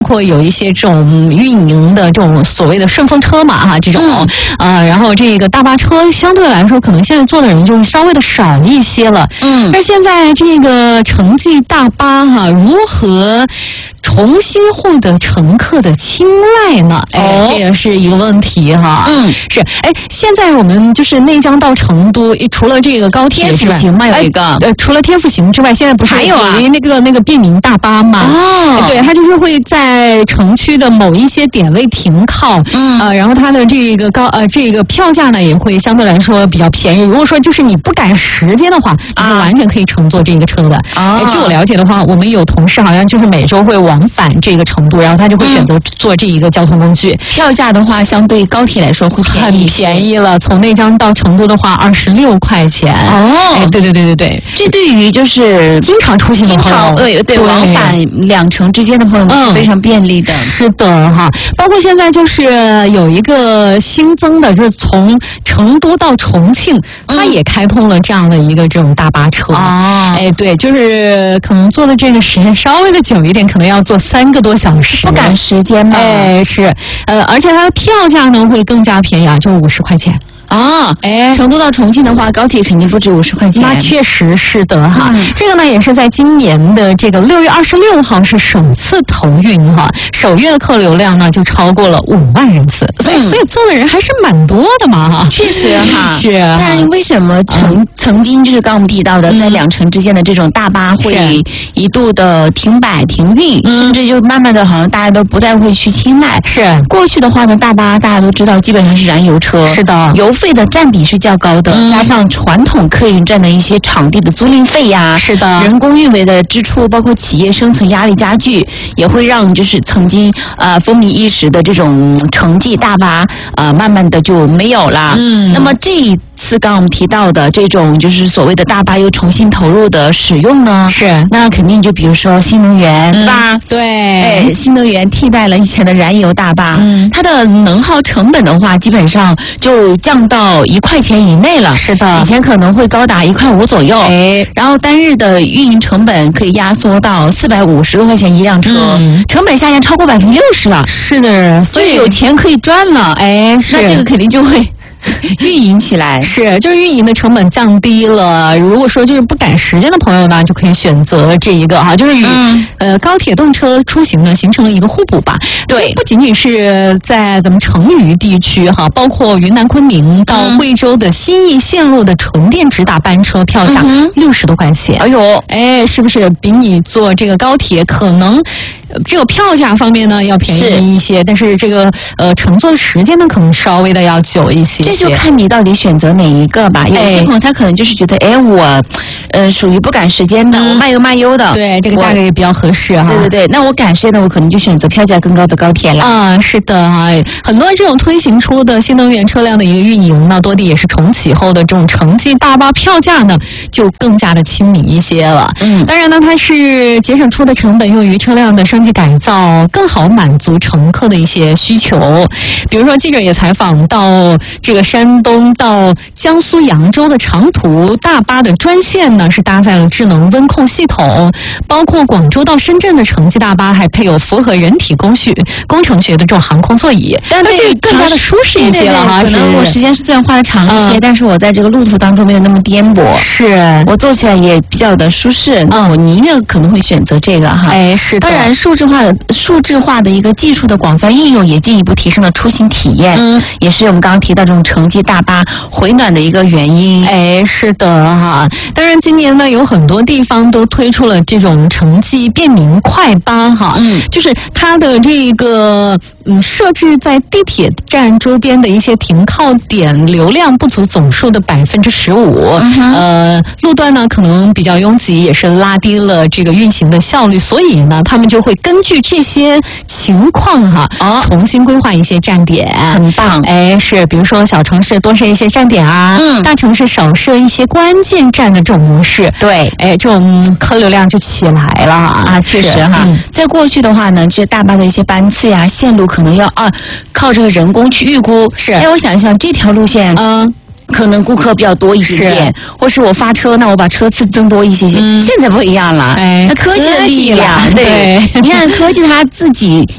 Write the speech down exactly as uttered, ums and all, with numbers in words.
括有一些这种运营的这种所谓的顺风车嘛哈，这种、嗯、呃，然后这个大巴车相对来说，可能现在坐的人就稍微的少一些了。嗯，而现在这个城际大巴哈，如何重新获得乘客的青睐呢？哎，哦、这也是一个问题哈。嗯，是。哎，现在我们就是内江到成都，除了这个高铁之外， 天府行嘛有一个， 呃，除了天府行之外，现在不是还有啊那个那个便民大巴嘛？哦，对，它就是会在城区的某一些点位停靠，嗯，呃，然后它的这个高呃这个票价呢也会相对来说比较便宜。如果说就是你不赶时间的话，你是完全可以乘坐这个车的。啊，哎，据我了解的话，我们有同事好像就是每周会往返这个成都，然后他就会选择坐这一个交通工具。 嗯、票价的话，相对高铁来说会便宜， 很便宜了。从内江到成都的话，二十六块钱。哦，哎，对对对对对， 这对于就是经常出行的朋友， 对对，往返两城之间的朋友们是非常便利的。 嗯、是的哈，包括现在就是有一个新增的，就是从成都到重庆，嗯、它也开通了这样的一个这种大巴车。哦，哎，对，就是可能坐的这个时间稍微的久一点，可能要坐三个多小时， 不赶时间嘛。 哎，是，呃，而且它的票价呢会更加便宜啊，就五十块钱。 啊，哎，成都到重庆的话，高铁肯定不止五十块钱。 那确实是的哈，嗯、这个呢也是在今年的这个六月二十六号是首次投运哈，首月的客流量呢就超过了五万人次，所以、嗯、所以坐的人还是蛮多的嘛哈。 确实哈， 是。 但为什么曾、嗯、曾经就是刚我们提到的，在两城之间的这种大巴会一度的停摆停运，嗯、甚至就慢慢的好像大家都不再会去青睐。 是。 过去的话呢，大巴大家都知道基本上是燃油车， 是的， 油费的占比是较高的，嗯、加上传统客运站的一些场地的租赁费呀， 是的， 人工运维的支出，包括企业生存压力加剧，也会让就是曾经呃风靡一时的这种城际大巴呃慢慢的就没有了。嗯，那么这一次刚我们提到的这种就是所谓的大巴又重新投入的使用呢， 是那肯定就比如说新能源，对、嗯、吧？ 对， 哎，新能源替代了以前的燃油大巴，嗯，它的能耗成本的话，基本上就降到一块钱以内了。 是的， 以前可能会高达一块五左右，哎，然后单日的运营成本可以压缩到四百五十多块钱一辆车，嗯、成本下降超过百分之六十了。 是的， 所以有钱可以赚了，哎，是那这个肯定就会运营起来。 是，就是运营的成本降低了。如果说就是不赶时间的朋友呢，就可以选择这一个哈，就是与、嗯、呃高铁动车出行呢形成了一个互补吧。对，不仅仅是在咱们成渝地区哈，包括云南昆明到贵州的新义线路的纯电直达班车票价六十多块钱。 哎呦， 哎，是不是比你坐这个高铁可能？这个票价方面呢要便宜一些，但是这个呃乘坐的时间呢可能稍微的要久一些。 这就看你到底选择哪一个吧。有些朋友他可能就是觉得，哎，我呃属于不赶时间的，嗯、我慢悠慢悠的， 对，这个价格也比较合适哈。 对对对，那我赶时间的，我可能就选择票价更高的高铁了。 啊，是的啊，很多这种推行出的新能源车辆的一个运营呢，多地也是重启后的这种城际大巴票价呢就更加的亲民一些了。嗯，当然呢，它是节省出的成本用于车辆的升级改造，更好满足乘客的一些需求。比如说，记者也采访到这个山东到江苏扬州的长途大巴的专线呢，是搭载了智能温控系统，包括广州到深圳的城际大巴还配有符合人体工序工程学的这种航空座椅， 但这个更加的舒适一些了哈。 可能我时间是虽然花的长一些，嗯、但是我在这个路途当中没有那么颠簸， 是我坐起来也比较的舒适。那我宁愿可能会选择这个哈。 哎，是的。 当然，数字化的数字化的一个技术的广泛应用，也进一步提升了出行体验，嗯，也是我们刚刚提到这种城际大巴回暖的一个原因。 哎，是的哈。当然，今年呢，有很多地方都推出了这种城际便民快巴哈，嗯，就是它的这个嗯设置在地铁站周边的一些停靠点流量不足总数的百分之十五，呃，路段呢可能比较拥挤，也是拉低了这个运行的效率，所以呢，他们就会根据这些情况哈，哦，重新规划一些站点， 很棒。 哎，是，比如说小城市多设一些站点啊，嗯，大城市少设一些关键站的这种模式， 对， 哎，这种客流量就起来了啊， 确实哈。嗯、在过去的话呢，这大巴的一些班次呀、线路可能要啊靠这个人工去预估， 是。 哎，我想一想，这条路线，嗯。可能顾客比较多一点点，或是我发车，那我把车次增多一些些。嗯、现在不一样了，哎，那科技的力量，对，你看科技它自己